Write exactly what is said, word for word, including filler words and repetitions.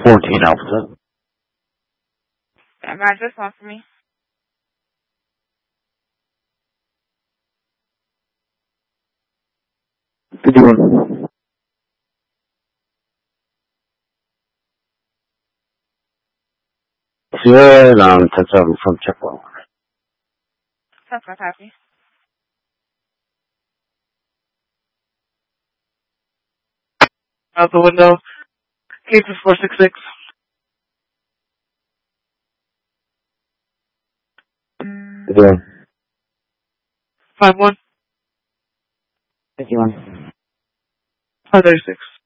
fourteen Alpha. Yeah, Roger, this one for me. fifty-one. Sierra nine ten seven from checkpoint. That's what's happening. Out the window. Cases four six six. fifty-one. Five one. fifty-one. Five thirty six.